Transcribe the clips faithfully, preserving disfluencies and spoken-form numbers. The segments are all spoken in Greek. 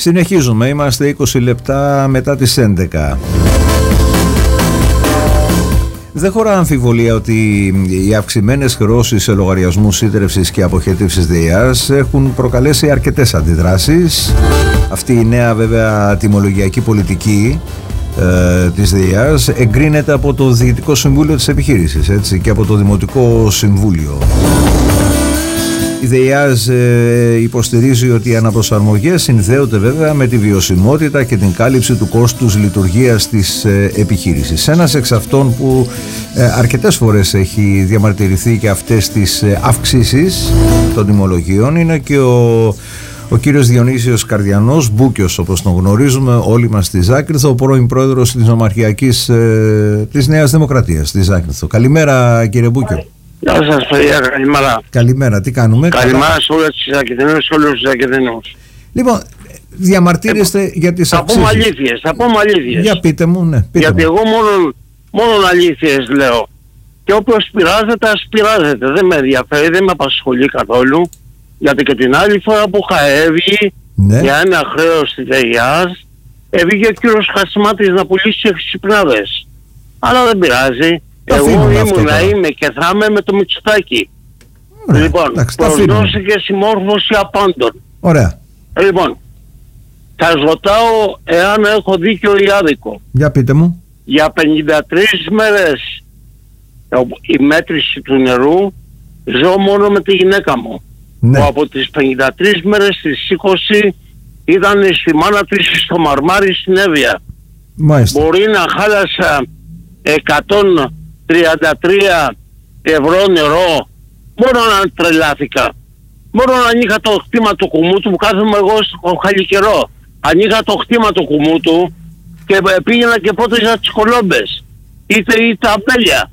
Συνεχίζουμε, είμαστε είκοσι λεπτά μετά τις έντεκα. Δεν χωρά αμφιβολία ότι οι αυξημένες χρεώσεις σε λογαριασμούς σύντρευσης και αποχέτευσης ΔΕΙΑΣ έχουν προκαλέσει αρκετές αντιδράσεις. Αυτή η νέα βέβαια τιμολογιακή πολιτική ε, της ΔΕΙΑΣ εγκρίνεται από το Διοικητικό Συμβούλιο της Επιχείρησης, έτσι, και από το Δημοτικό Συμβούλιο. Η ΔΕΙΑΣ ε, υποστηρίζει ότι οι αναπροσαρμογές συνδέονται βέβαια με τη βιωσιμότητα και την κάλυψη του κόστους λειτουργίας της ε, επιχείρησης. Ένας εξ αυτών που ε, αρκετές φορές έχει διαμαρτυρηθεί για αυτές τις ε, αυξήσεις των τιμολογίων είναι και ο, ο κύριος Διονύσιος Καρδιανός, Μπούκιος όπως τον γνωρίζουμε όλοι μας στη Ζάκυνθο, ο πρώην πρόεδρος της Νομαρχιακής ε, της Νέας Δημοκρατίας στη Ζάκυνθο. Καλημέρα κύριε Μπούκιο. Γεια σας παιδιά, καλημέρα. Καλημέρα, τι κάνουμε? Καλημέρα σε όλες τις Ζακυνθινούς, σε όλους τους Ζακυνθινούς. Λοιπόν, διαμαρτύρεστε ε, για τις θα αυξήσεις. πούμε αλήθειες, θα πούμε αλήθειες. Για πείτε μου, ναι. Πείτε Γιατί μου. εγώ μόνο, μόνο αλήθειες λέω. Και όποιος πειράζεται, ας πειράζεται. Δεν με ενδιαφέρει, δεν με απασχολεί καθόλου. Γιατί και την άλλη φορά που είχα έβγει ναι. για ένα χρέος στη ΔΕΙΑΣ, έβγε ο κύριος Χασιμάτης να πουλήσει εξυπνάδες. Αλλά δεν πειράζει. Τα Εγώ ήμουν να τώρα. είμαι και θα είμαι με το Μητσοτάκι. Ωραία, λοιπόν, εντάξει, τα προσδόση και συμμόρφωση απάντων. Ωραία. Λοιπόν, θα ρωτάω εάν έχω δίκιο ή άδικο. Για πείτε μου. Για πενήντα τρεις μέρες η μέτρηση του νερού ζω μόνο με τη γυναίκα μου. Ναι. Που από τις πενήντα τρεις μέρες στις είκοσι ήταν στη μάνα της στο Μαρμάρι στην Εύβοια. Μάλιστα. Μπορεί να χάλασα εκατόν τριάντα τρία ευρώ νερό, μόνο να τρελάθηκα. Μόνο αν είχα το χτήμα του κουμού του που κάθομαι εγώ στο χαλικερό. Αν είχα το χτήμα του κουμού του και πήγαινα και πότιζα τις κολόμπες είτε ή τα αμπέλια.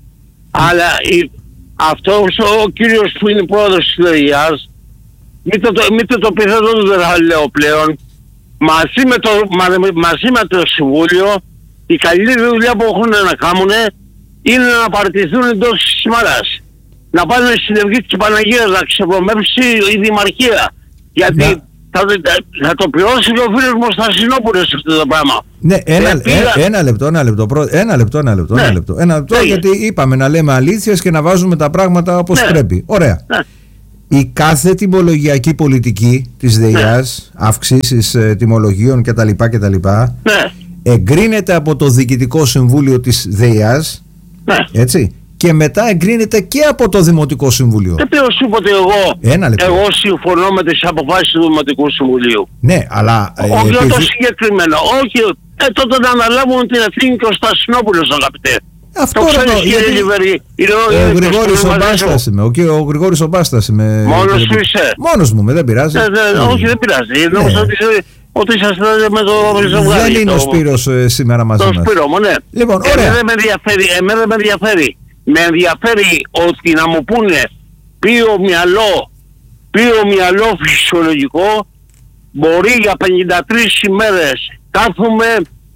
Αλλά η, αυτός ο κύριος που είναι πρόεδρος της ΔΕΙΑΣ, μήτε το, μήτε το πιθανόν δεν θα λέω πλέον, μαζί με, το, μα, μαζί με το Συμβούλιο, η καλύτερη δουλειά που έχουν να κάνουν είναι να παραιτηθούν εντός της ημέρας. Να πάνε στην Ευγή της Παναγίας να ξεπρομεύσει η Δημαρχία. Γιατί ναι. θα, θα το πληρώσει και ο φίλος μου Στασινόπουλος αυτό το πράγμα. Ναι, ένα, ε, πήγα... ε, ένα λεπτό, ένα λεπτό, προ... ένα λεπτό, ένα λεπτό, ναι. ένα λεπτό, ένα λεπτό ναι. γιατί είπαμε να λέμε αλήθειες και να βάζουμε τα πράγματα όπως ναι. πρέπει. Ωραία. Ναι. Η κάθε τιμολογιακή πολιτική της ΔΕΙΑΣ, ναι. αυξήσεις ε, τιμολογίων κτλ. κτλ. Ναι. εγκρίνεται από το Διοικητικό Συμβούλιο της ΔΕΙΑΣ, ναι. έτσι, και μετά εγκρίνεται και από το Δημοτικό Συμβούλιο. Δεν πήρω σου ότι εγώ, εγώ συμφωνώ με τις αποφάσεις του Δημοτικού Συμβουλίου. Ναι, αλλά... Όχι ε, επειδή... το επειδή... συγκεκριμένο. Όχι, ε, τότε να αναλάβουν την ευθύνη και ο Στασινόπουλος, αγαπητέ. Αυτό το ξέρεις, κύριε γιατί... Λιβερή. Ο Γρηγόρης ο Μπάστας είμαι. Ο, ο Γρηγόρης ο Μπάστας είμαι. Μόνος σου είσαι? Μόνος μου, δεν πειράζει. Ναι, ναι, όχι, δεν πειράζει. Ναι. Νόμιζα ότι, ότι είσαστε με το ζευγάρι. Δεν είναι το... ο Σπύρος ε, σήμερα μαζί το μας. Το Σπύρο μου, ναι. Λοιπόν, ωραία. Εμένα δεν με ενδιαφέρει. Εμένα δεν με ενδιαφέρει. Με ενδιαφέρει ότι να μου πούνε ποιο μυαλό, ποιο μυαλό φυσιολογικό μπορεί για πενήντα τρεις ημέρες κάθομαι,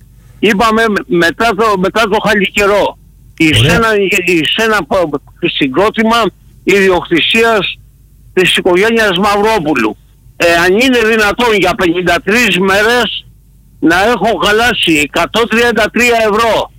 είπαμε μετά το, μετά το χαλικερό, σε ένα, ένα συγκρότημα ιδιοκτησίας της οικογένειας Μαυρόπουλου. Εάν είναι δυνατόν για πενήντα τρεις μέρες να έχω χαλάσει εκατόν τριάντα τρία ευρώ.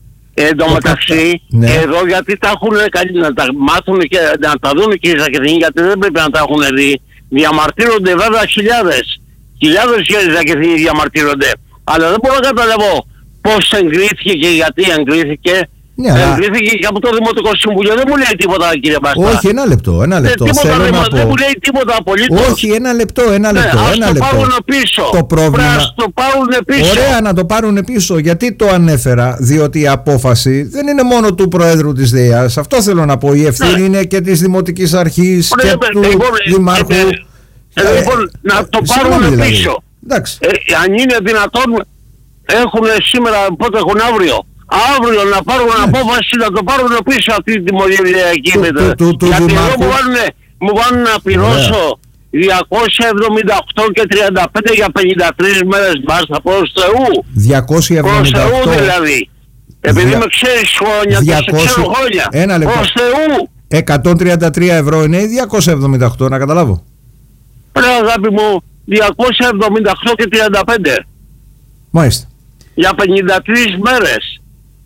Εν τω μεταξύ, ναι. εδώ γιατί τα έχουν κάνει να τα μάθουν και να τα δουν και οι Ζακυνθινοί, γιατί δεν πρέπει να τα έχουν δει. Διαμαρτύρονται βέβαια χιλιάδες. Χιλιάδες οι Ζακυνθινοί διαμαρτύρονται. Αλλά δεν μπορώ να καταλάβω πώς εγκρίθηκε και γιατί εγκρίθηκε. Ναι, αλλά... Εγκρίθηκε και από το Δημοτικό Συμβούλιο. Δεν μου λέει τίποτα, κύριε Μπάστα. Όχι, ένα λεπτό, ένα λεπτό. Ε, τίποτα, δεν, να δεν πω... μου λέει τίποτα απολύτως. Όχι, ένα λεπτό, ένα λεπτό. Ναι, ένα ας λεπτό. το πάρουν πίσω. Το πρόβλημα... Ας το πάρουν πίσω. Ωραία να το πάρουν πίσω. Γιατί το ανέφερα? Διότι η απόφαση δεν είναι μόνο του Προέδρου της ΔΕΙΑΣ. Αυτό θέλω να πω. Η ευθύνη ναι. είναι και της Δημοτικής Αρχής ναι, και ναι, του λοιπόν, Δημάρχου. Ε, ε, ε, λοιπόν, ε, να το πάρουν δηλαδή. πίσω. Ε, αν είναι δυνατόν, έχουν σήμερα, πότε έχουν αύριο. Αύριο να πάρουν ναι. απόφαση να το πάρουν πίσω αυτή τη δημοτική μέτρα. Γιατί εδώ μου βάλουν, μου βάλουν να πληρώσω διακόσια εβδομήντα οκτώ και τριάντα πέντε για πενήντα τρεις μέρες μπάστα προς Θεού. διακόσια εβδομήντα οκτώ. Προς Θεού δηλαδή. Επειδή Δια... με ξέρεις χρόνια διακόσια... και σε ξέρω χρόνια. Ένα λεπτό. Προς Θεού. εκατόν τριάντα τρία ευρώ είναι ή διακόσια εβδομήντα οκτώ, να καταλάβω. Ρε αγάπη μου, διακόσια εβδομήντα οκτώ και τριάντα πέντε. Μάλιστα. Για πενήντα τρεις μέρες.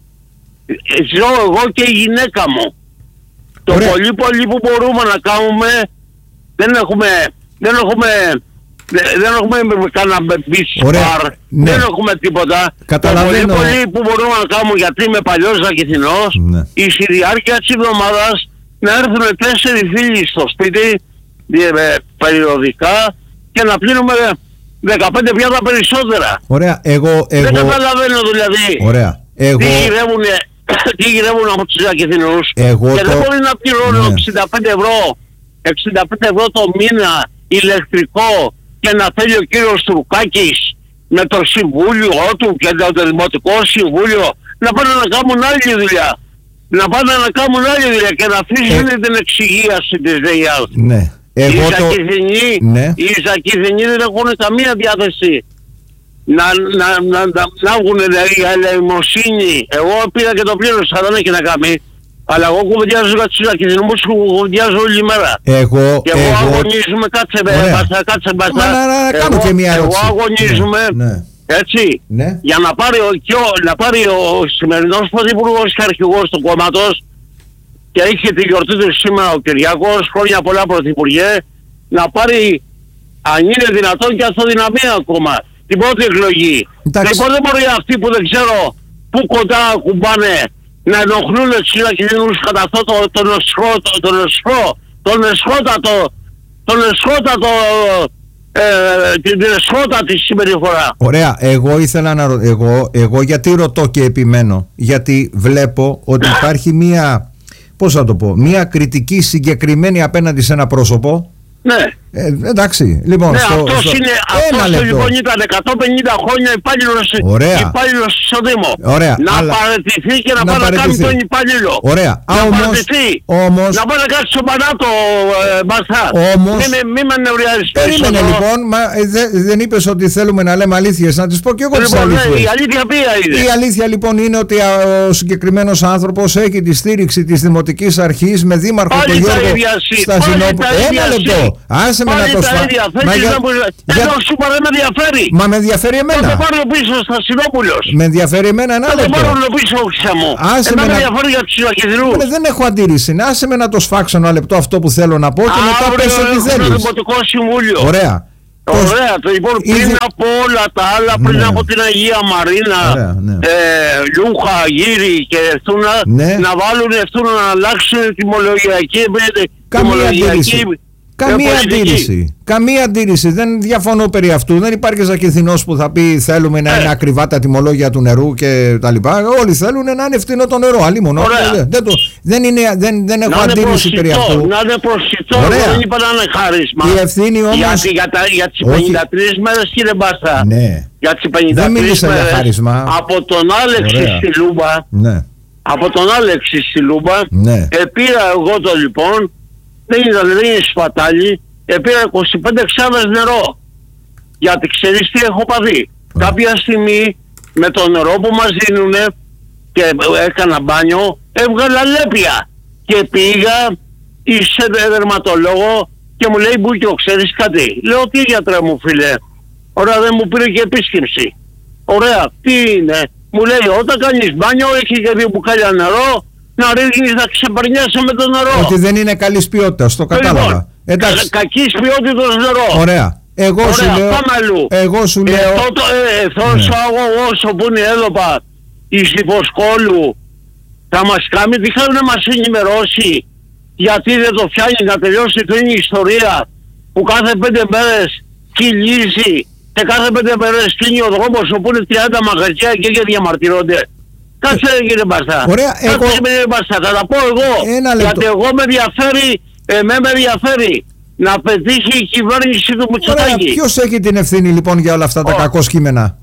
Ζω εγώ και η γυναίκα μου. Το Ωραία. πολύ πολύ που μπορούμε να κάνουμε, δεν έχουμε, δεν έχουμε, δεν έχουμε κανένα beach bar, ναι. δεν έχουμε τίποτα. Καταλαβαίνω. Το πολύ πολύ που μπορούμε να κάνουμε, γιατί είμαι παλιός Ζακηθινός, ναι. η στη διάρκεια της εβδομάδας να έρθουν τέσσερις φίλοι στο σπίτι ε, περιοδικά και να πλύνουμε δεκαπέντε πιάτα περισσότερα. Ωραία, εγώ, εγώ... Δεν καταλαβαίνω δηλαδή. Ωραία, εγώ... Τι γυρεύουνε, τι γυρεύουν από τους Ζακηθινούς. Εγώ και το... δεν μπορεί να πληρώνω ναι. εξήντα πέντε ευρώ, εξήντα πέντε ευρώ το μήνα ηλεκτρικό και να θέλει ο κύριος Στρουκάκης με το συμβούλιο του και το δημοτικό συμβούλιο να πάνε να κάνουν άλλη δουλειά. Να πάνε να κάνουν άλλη δουλειά και να αφήσουν ε... την εξυγίαση της ΔΕΙΑΣ. Ναι. Εγώ οι το... Ζακηθινοί, ναι. οι Ζακηθινοί δεν έχουν καμία διάθεση να, να, να, να, να βγουν δηλαδή ελεημοσύνη. Εγώ πήγα και το πλήρωσα, δεν έχει να κάνει. Αλλά εγώ κουβεντιάζω για τους Ζακηθινούς, κουβεντιάζω όλη μέρα. Εγώ, και εγώ, εγώ... αγωνίζουμε, κάτσε μπαστά, κάτσε μπαστά. Να, να, να κάνω εγώ, και μια ερώτηση. Εγώ αγωνίζουμε, ναι, ναι. έτσι, ναι. για να πάρει, ο, και ο, να πάρει ο σημερινός πρωθυπουργός και αρχηγός του κόμματος και είχε τη γιορτή του σήμερα ο Κυριάκος, χρόνια πολλά πρωθυπουργέ, να πάρει, αν είναι δυνατόν, και αυτοδυναμία ακόμα, την πρώτη εκλογή. Λοιπόν, δεν μπορεί αυτοί που δεν ξέρω πού κοντά κουμπάνε να ενοχλούν τους Ζακηθινούς κατά αυτό το, τον εσχό, τον εσχό, τον εσχότατο, τον εσχότατο, ε, την εσχότατη συμπεριφορά. Ωραία, εγώ ήθελα να ρωτήσω, εγώ, εγώ γιατί ρωτώ και επιμένω, γιατί βλέπω ότι υπάρχει μία, πώς θα το πω, μία κριτική συγκεκριμένη απέναντι σε ένα πρόσωπο. Ναι. Ε, εντάξει, λοιπόν. Ναι, στο, αυτός στο... είναι, αυτός λοιπόν ήταν εκατόν πενήντα χρόνια υπάλληλος, υπάλληλος στο Δήμο. Ωραία. Να αλλά... παραιτηθεί και να, να πάει να κάνει τον υπάλληλο. Ωραία. Να όμως, παραιτηθεί. Όμως... Να πάει να κάτσει στο Πανάτο, ε, Μπαστά. Όμως... Μην μη, μη με νευριάζεις. Περίμενε λοιπόν, μα, δε, δεν είπες ότι θέλουμε να λέμε αλήθειες, να τις πω και εγώ τις λοιπόν, αλήθειες. Ναι, η αλήθεια ποια είναι? Η αλήθεια λοιπόν είναι ότι ο συγκεκριμένος άνθρωπος έχει τη στήριξη της Δημοτικής Αρχής με δήμαρχο τον Γιώργο Στασινόπουλο. Ένα λεπτό. Άσε με να το σφα... Μα για... για... Εδώ σου είπα δεν με ενδιαφέρει. Μα με ενδιαφέρει εμένα. Θα το πάρω πίσω στα Στασινόπουλος. Με ενδιαφέρει εμένα ένα λεπτό. Θα το πάρω πίσω όξα μου. Άσε με, με ενδιαφέρει για τους Ζακηθινούς. Δεν έχω αντίρρηση. Άσε με να το σφάξω ένα λεπτό αυτό που θέλω να πω και Α, μετά πες ό,τι θέλεις. Το Δημοτικό Συμβούλιο. Ωραία. Ωραία, το λοιπόν πριν Ήδη... από όλα τα άλλα, πριν ναι. από την Αγία Μαρίνα, Ωραία, ναι. ε, Λούχα, Γύρι και Ευθούνα, ναι. να βάλουν Ευθούνα να αλλάξουν τιμολογιακή, τιμολογιακή Καμία αντίρρηση. Καμία αντίρρηση. Δεν διαφωνώ περί αυτού. Δεν υπάρχει Ζακηθινός που θα πει θέλουμε να είναι ακριβά τα τιμολόγια του νερού και τα λοιπά. Όλοι θέλουν να είναι φθηνό το νερό. Αλλήμον. Δεν, δεν, δεν, είναι, δεν, δεν έχω αντίρρηση προσιτό, περί αυτού. Να είναι προσιτό. Δεν είπα να είναι χάρισμα. Η ευθύνη όμως... Γιατί για, τα, για τις πενήντα τρεις μέρες κύριε Μπάστα. Ναι. Για τις πενήντα τρεις μέρες από τον Άλεξη στη Λούμπα. Ναι. Από τον Άλεξη στη Λούμπα. Ναι. Επήρα εγώ το λοιπόν. Δεν ήταν, δεν είναι σπατάλι, πήρα είκοσι πέντε ξάδες νερό. Γιατί ξέρεις τι έχω πάθει. Yeah. Κάποια στιγμή με το νερό που μας δίνουνε και έκανα μπάνιο, έβγαλα λέπια. Και πήγα σε δερματολόγο και μου λέει Μπούκιο, ξέρεις κάτι? Λέω τι γιατρέ μου φίλε? Ωραία, δεν μου πήρε και επίσκεψη. Ωραία, τι είναι? Μου λέει όταν κάνεις μπάνιο έχει και δύο μπουκάλια νερό, να ρίχνεις να ξεπερνιάσαι με το νερό. Ότι δεν είναι καλής ποιότητας, το κατάλαβα. Λοιπόν, εντάξει. Κακής ποιότητας νερό. Ωραία. Εγώ Ωραία, σου λέω, εγώ σου λέω... Ε, τότε, ε, ναι. ο αγωγός όπου είναι η Έλοπα, η Λιποσκόλου, θα μας κάνει, τι θέλουν να μας ενημερώσει, γιατί δεν το φτιάχνει να τελειώσει την ιστορία που κάθε πέντε μέρες κυλίζει και κάθε πέντε μέρες κλείνει ο δρόμος όπου είναι τριάντα μαγαζιά και, και διαμαρτυρώνται. Κάτσε ρε κύριε Μπαστά. Ωραία, Κάτσε εγώ... κύριε Μπαστά, θα τα πω εγώ. Γιατί εγώ με ενδιαφέρει, εμέ με ενδιαφέρει να πετύχει η κυβέρνηση του Μητσοτάκη. Ποιος έχει την ευθύνη λοιπόν για όλα αυτά τα κακό κείμενα?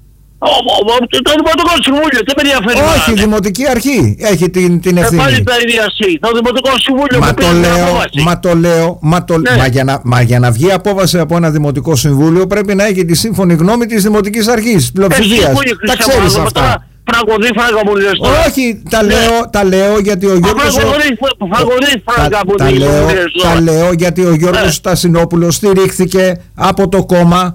Το Δημοτικό Συμβούλιο, τι με ενδιαφέρει? Όχι, η Δημοτική Αρχή έχει την, την ευθύνη. Ε, πάλι τα ίδια εσύ. Το Δημοτικό Συμβούλιο μα, το λέω, μα το λέω, μα το λέω. Μα, για να, μα για να βγει απόβαση από ένα Δημοτικό Συμβούλιο πρέπει να έχει τη σύμφωνη γνώμη της Δημοτικής Αρχής, πλειοψηφίας. Τα ξέρεις αυτά. Φραγκοδί φράγκα μου λες τώρα. Όχι, τα λέω, τα λέω γιατί ο Γιώργος... Φραγκοδί φράγκα μου λες τώρα. Τα λέω γιατί ο Γιώργος Στασινόπουλος στηρίχθηκε από το κόμμα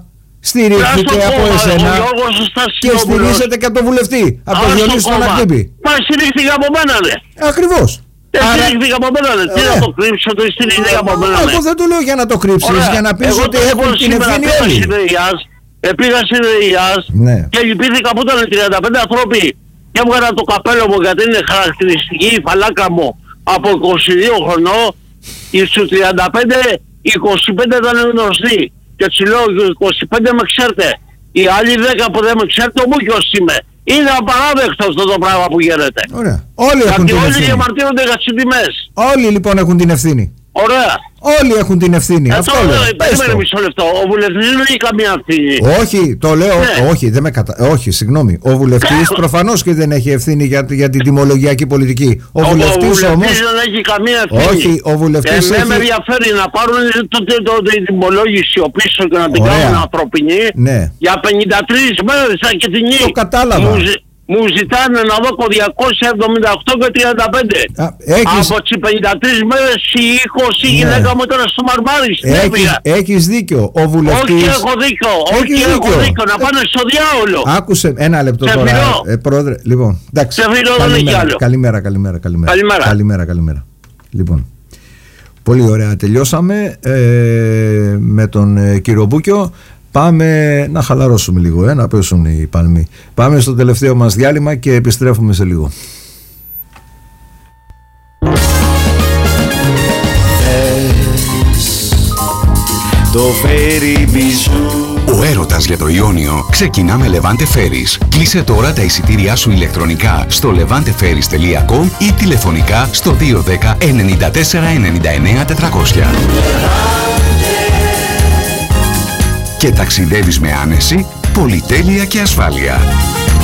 Στηρίχθηκε από εσένα και στηρίζεται και από τον βουλευτή. Από τον Διονύση τον Ακτύπη. Μα στηρίχθηκε από μένα, ναι. Ακριβώς. Δεν στηρίχθηκε από μένα, ναι. Τι να το κρύψω, το στηρίχθηκε από μένα, ναι. Εγώ δεν το λέω για να το κρύψεις, για να πεις ότι έχουν την ευθύνη όλοι. Πήγα στην ΕΙΑΣ και λυπήθηκα που ήταν τριάντα πέντε ανθρώποι και έβγαλα το καπέλο μου γιατί είναι χαρακτηριστική η φαλάκα μου από είκοσι δύο χρονών. Στους τριάντα πέντε, είκοσι πέντε ήταν γνωστοί και τους λέω είκοσι πέντε με ξέρετε. Οι άλλοι δέκα που δεν με ξέρετε, ο Μούκιος είμαι. Είναι απαράδεκτο αυτό το πράγμα που γίνεται. Ωραία. Όλοι έχουν την ευθύνη. Γιατί όλοι διαμαρτύρονται για τις τιμές. Όλοι λοιπόν έχουν την ευθύνη. Ωραία. Όλοι έχουν την ευθύνη. Ε, αυτό το, λέω. Περίμενε μισό λεπτό. Ο βουλευτής δεν έχει καμία ευθύνη. Όχι, το λέω. Ναι. Όχι, δεν με κατα... όχι, συγγνώμη. Ο βουλευτής προφανώς και δεν έχει ευθύνη για, για την τιμολογιακή πολιτική. Ο, ο βουλευτής όμως. δεν έχει καμία ευθύνη. Όχι, ο βουλευτής. Ε, έχει... με ενδιαφέρει να πάρουν το, το, το, την τιμολόγηση ο πίσω και να την κάνουν ανθρωπινή. Ναι. Για πενήντα τρεις μέρες σαν και την Το κατάλαβα. Μου, μου ζητάνε να δω διακόσια εβδομήντα οκτώ και τριάντα πέντε. Α, έχεις... Από τις πενήντα τρεις μέρες η είκοσι ναι. γυναίκα μου ήταν στο Μαρμάρι. Έχεις, έχεις δίκιο. Ο βουλευτής... Όχι έχω δίκιο. Όχι έχω δίκιο. Να πάνε στο διάολο. Άκουσε ένα λεπτό τώρα. Ε, πρόεδρε, λοιπόν. Εντάξει. Καλημέρα, καλημέρα, καλημέρα, καλημέρα. Καλημέρα. Καλημέρα, καλημέρα. Λοιπόν. Πολύ ωραία. Τελειώσαμε ε, με τον ε, κύριο Μπούκιο. Πάμε να χαλαρώσουμε λίγο, ε, να πέσουν οι παλμοί. Πάμε στο τελευταίο μας διάλειμμα και επιστρέφουμε σε λίγο. Το φέρι μπιζού. Ο έρωτας για το Ιόνιο ξεκινά με Levante Ferries. Κλείσε τώρα τα εισιτήριά σου ηλεκτρονικά στο levante ferries τελεία com ή τηλεφωνικά στο δύο ένα μηδέν εννιά τέσσερα εννιά εννιά τετρακόσια. Και ταξιδεύεις με άνεση, πολυτέλεια και ασφάλεια.